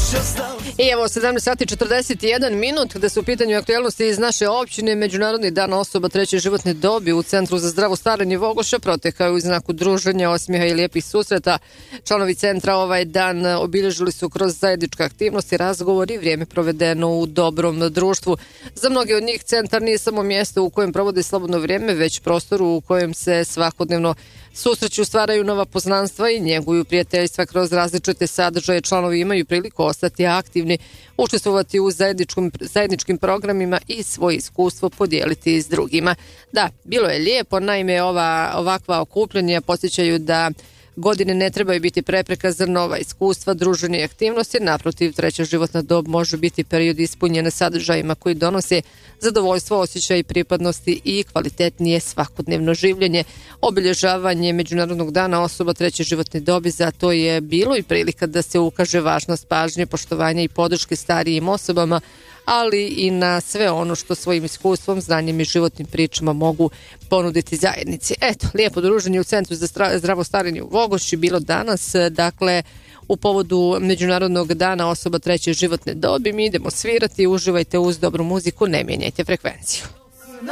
I evo 17 sati 41 minut gde su u pitanju aktualnosti iz naše opštine. Međunarodni dan osoba treće životne dobi u Centru za zdravo starenje Vogoša protekao u znaku druženja, osmijeha i lijepih susreta. Članovi centra ovaj dan obilježili su kroz zajedničke aktivnosti, razgovor i vrijeme provedeno u dobrom društvu. Za mnoge od njih centar nije samo mjesto u kojem provode slobodno vrijeme, već prostor u kojem se svakodnevno susreću, stvaraju nova poznanstva i njeguju prijateljstva kroz različite sadržaje. Članovi imaju priliku ostati aktivni, učestvovati u zajedničkim programima i svoje iskustvo podijeliti s drugima. Da, bilo je lijepo, naime ovakva okupljanja podsjećaju da godine ne trebaju biti prepreka za nova iskustva, druženje i aktivnosti. Naprotiv, treća životna dob može biti period ispunjen sadržajima koji donose zadovoljstvo, osjećaj pripadnosti i kvalitetnije svakodnevno življenje. Obilježavanje Međunarodnog dana osoba treće životne dobi zato je bilo i prilika da se ukaže važnost pažnje, poštovanja i podrške starijim osobama, ali i na sve ono što svojim iskustvom, znanjem i životnim pričama mogu ponuditi zajednici. Eto, lijepo druženje u Centru za zdravo starenje u Vogoši bilo danas, dakle, u povodu Međunarodnog dana osoba treće životne dobi. Mi idemo svirati, uživajte uz dobru muziku, ne mijenjajte frekvenciju.